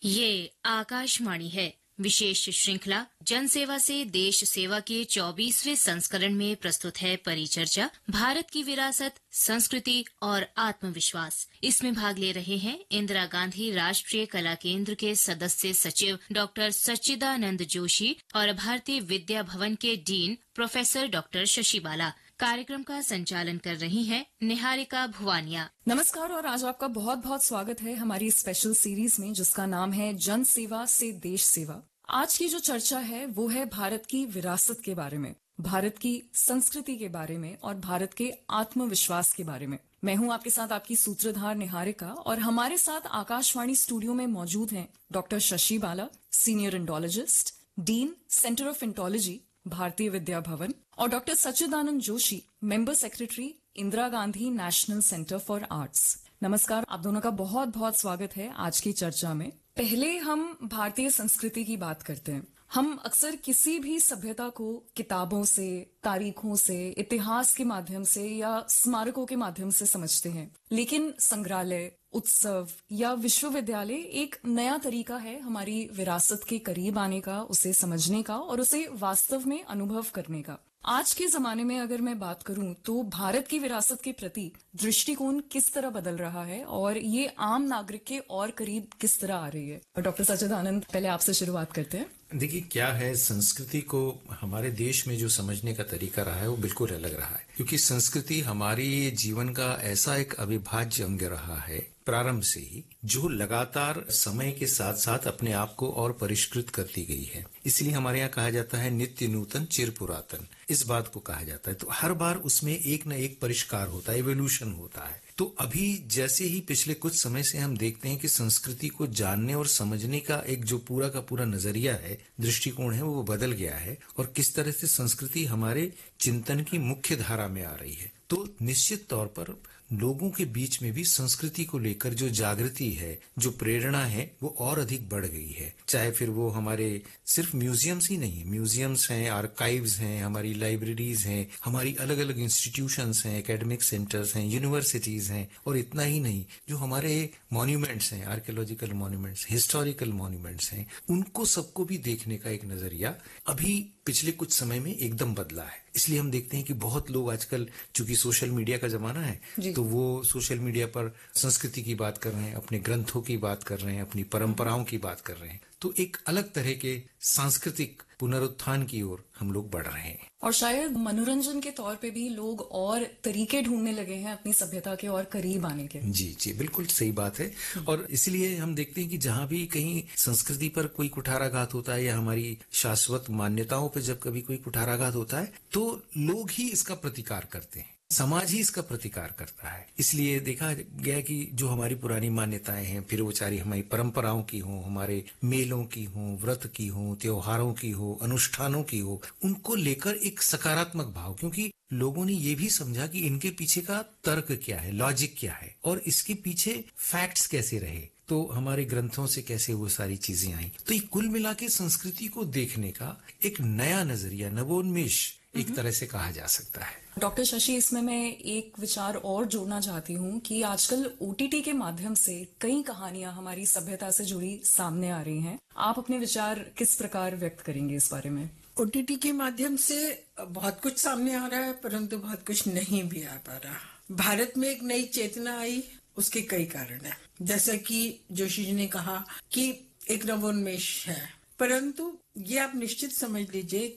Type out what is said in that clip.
ये आकाशवाणी है। विशेष श्रृंखला जन सेवा से देश सेवा के 24वें संस्करण में प्रस्तुत है परिचर्चा भारत की विरासत, संस्कृति और आत्मविश्वास। इसमें भाग ले रहे हैं इंदिरा गांधी राष्ट्रीय कला केंद्र के सदस्य सचिव डॉक्टर सच्चिदानंद जोशी और भारतीय विद्या भवन के डीन प्रोफेसर डॉक्टर शशि बाला। कार्यक्रम का संचालन कर रही हैं निहारिका भुवानिया। नमस्कार और आज आपका बहुत बहुत स्वागत है हमारी स्पेशल सीरीज में जिसका नाम है जन सेवा से देश सेवा। आज की जो चर्चा है वो है भारत की विरासत के बारे में, भारत की संस्कृति के बारे में और भारत के आत्मविश्वास के बारे में। मैं हूं आपके साथ आपकी सूत्रधार निहारिका और हमारे साथ आकाशवाणी स्टूडियो में मौजूद हैं doctor Shashi Bala, senior Indologist, dean centre of इंटोलॉजी, Bharatiya Vidya Bhavan, और doctor Sachchidanand Joshi, member secretary, Indira Gandhi national centre for arts. नमस्कार, आप दोनों का बहुत बहुत स्वागत है आज की चर्चा में। पहले हम भारतीय संस्कृति की बात करते हैं। हम अक्सर किसी भी सभ्यता को किताबों से, तारीखों से, इतिहास के माध्यम से या स्मारकों के माध्यम से समझते हैं, लेकिन संग्रहालय, उत्सव या विश्वविद्यालय एक नया तरीका है हमारी विरासत के करीब आने का, उसे समझने का और उसे वास्तव में अनुभव करने का। आज के जमाने में अगर मैं बात करूं तो भारत की विरासत के प्रति दृष्टिकोण किस तरह बदल रहा है और ये आम नागरिक के और करीब किस तरह आ रही है। डॉक्टर सच्चिदानंद, पहले आपसे शुरुआत करते हैं। देखिए, क्या है, संस्कृति को हमारे देश में जो समझने का तरीका रहा है वो बिल्कुल अलग रहा है, क्योंकि संस्कृति हमारी जीवन का ऐसा एक अविभाज्य अंग रहा है प्रारंभ से ही, जो लगातार समय के साथ साथ अपने आप को और परिष्कृत करती गई है। इसलिए हमारे यहाँ कहा जाता है नित्य नूतन चिर पुरातन, इस बात को कहा जाता है। तो हर बार उसमें एक न एक परिष्कार होता है, एवोल्यूशन होता है। तो अभी जैसे ही पिछले कुछ समय से हम देखते हैं कि संस्कृति को जानने और समझने का एक जो पूरा का पूरा नजरिया है, दृष्टिकोण है, वो बदल गया है और किस तरह से संस्कृति हमारे चिंतन की मुख्य धारा में आ रही है। तो निश्चित तौर पर लोगों के बीच में भी संस्कृति को लेकर जो जागृति है, जो प्रेरणा है, वो और अधिक बढ़ गई है। चाहे फिर वो हमारे सिर्फ म्यूजियम्स ही नहीं, म्यूजियम्स हैं, आर्काइव्स हैं, हमारी लाइब्रेरीज हैं, हमारी अलग अलग इंस्टीट्यूशंस हैं, एकेडमिक सेंटर्स हैं, यूनिवर्सिटीज हैं, और इतना ही नहीं, जो हमारे मॉन्यूमेंट्स हैं, आर्कियोलॉजिकल मॉन्यूमेंट्स, हिस्टोरिकल मॉन्यूमेंट्स हैं, उनको सबको भी देखने का एक नजरिया अभी पिछले कुछ समय में एकदम बदला है। इसलिए हम देखते हैं कि बहुत लोग आजकल, चूंकि सोशल मीडिया का जमाना है, तो वो सोशल मीडिया पर संस्कृति की बात कर रहे हैं, अपने ग्रंथों की बात कर रहे हैं, अपनी परंपराओं की बात कर रहे हैं। तो एक अलग तरह के सांस्कृतिक पुनरुत्थान की ओर हम लोग बढ़ रहे हैं। और शायद मनोरंजन के तौर पे भी लोग और तरीके ढूंढने लगे हैं अपनी सभ्यता के और करीब आने के। जी जी, बिल्कुल सही बात है। और इसलिए हम देखते हैं कि जहां भी कहीं संस्कृति पर कोई कुठाराघात होता है या हमारी शाश्वत मान्यताओं पर जब कभी कोई कुठाराघात होता है, तो लोग ही इसका प्रतिकार करते हैं, समाज ही इसका प्रतिकार करता है। इसलिए देखा गया कि जो हमारी पुरानी मान्यताएं हैं, फिर वो चाहे हमारी परंपराओं की हो, हमारे मेलों की हो, व्रत की हो, त्योहारों की हो, अनुष्ठानों की हो, उनको लेकर एक सकारात्मक भाव, क्योंकि लोगों ने ये भी समझा कि इनके पीछे का तर्क क्या है, लॉजिक क्या है और इसके पीछे फैक्ट्स कैसे रहे, तो हमारे ग्रंथों से कैसे वो सारी चीजें आई। तो ये कुल मिला के संस्कृति को देखने का एक नया नजरिया, नवोन्मेष एक तरह से कहा जा सकता है। डॉक्टर शशि, इसमें मैं एक विचार और जोड़ना चाहती हूँ कि आजकल ओटीटी के माध्यम से कई कहानियां हमारी सभ्यता से जुड़ी सामने आ रही हैं। आप अपने विचार किस प्रकार व्यक्त करेंगे इस बारे में? ओटीटी के माध्यम से बहुत कुछ सामने आ रहा है, परंतु बहुत कुछ नहीं भी आ पा रहा। भारत में एक नई चेतना आई, उसके कई कारण है। जैसा कि जोशी जी ने कहा कि एक नवोन्मेष है, परंतु ये आप निश्चित समझ लीजिए